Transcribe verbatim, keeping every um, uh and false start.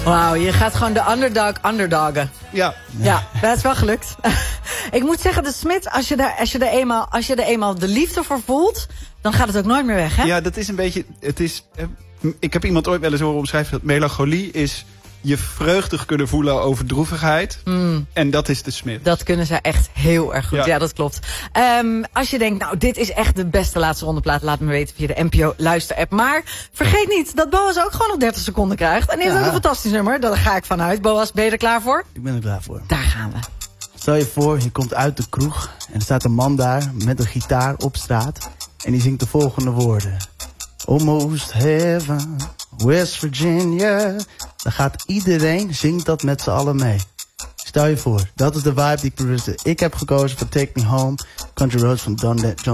Wauw, je gaat gewoon de underdog underdoggen. Ja. Ja, dat is wel gelukt. Ik moet zeggen, de Smiths, als je, daar, als, je er eenmaal, als je er eenmaal de liefde voor voelt, dan gaat het ook nooit meer weg, hè? Ja, dat is een beetje... Het is, ik heb iemand ooit wel eens horen omschrijven dat melancholie is je vreugdig kunnen voelen over droevigheid. Mm. En dat is de Smith. Dat kunnen ze echt heel erg goed. Ja, ja dat klopt. Um, als je denkt, nou, dit is echt de beste laatste rondeplaat, laat me weten via de N P O luisterapp. Maar vergeet niet dat Boas ook gewoon nog dertig seconden krijgt. En die heeft ja. ook een fantastisch nummer. Daar ga ik vanuit. Boas, ben je er klaar voor? Ik ben er klaar voor. Daar gaan we. Stel je voor, je komt uit de kroeg en er staat een man daar met een gitaar op straat. En die zingt de volgende woorden. Almost heaven, West Virginia. Dan gaat iedereen, zingt dat met z'n allen mee. Stel je voor, dat is de vibe die ik produceer. Ik heb gekozen voor Take Me Home, Country Roads van Don, John